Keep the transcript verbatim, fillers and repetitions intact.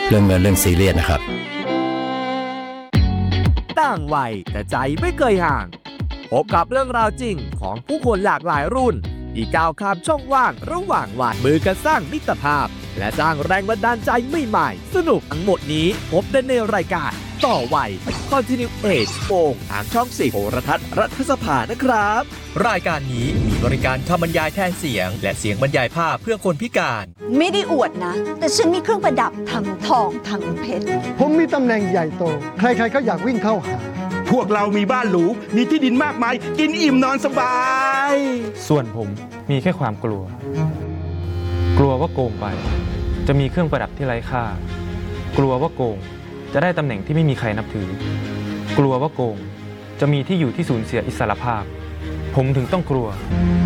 เรื่องเงินเรื่องซีเรียสนะครับต่างวัยแต่ใจไม่เคยห่างพบกับเรื่องราวจริงของผู้คนหลากหลายรุ่นที่ก้าวข้ามช่องว่างระหว่างวัยมือกันสร้างมิตรภาพและสร้างแรงบันดาลใจใหม่ๆสนุกทั้งหมดนี้พบได้ในรายการต่อวัย Continue Age โป่งทางช่องสี่โทรทัศน์รัฐสภานะครับรายการนี้มีบริการคำบรรยายแทนเสียงและเสียงบรรยายภาพเพื่อคนพิการไม่ได้อวดนะ แต่ฉันมีเครื่องประดับทั้งทองทั้งเพชรผมมีตำแหน่งใหญ่โตใครๆก็อยากวิ่งเข้าหาพวกเรามีบ้านหรูมีที่ดินมากมายกินอิ่มนอนสบายส่วนผมมีแค่ความกลัวกลัวว่าโกงไปจะมีเครื่องประดับที่ไร้ค่ากลัวว่าโกงจะได้ตำแหน่งที่ไม่มีใครนับถือกลัวว่าโกงจะมีที่อยู่ที่สูญเสียอิสรภาพผมถึงต้องกลัว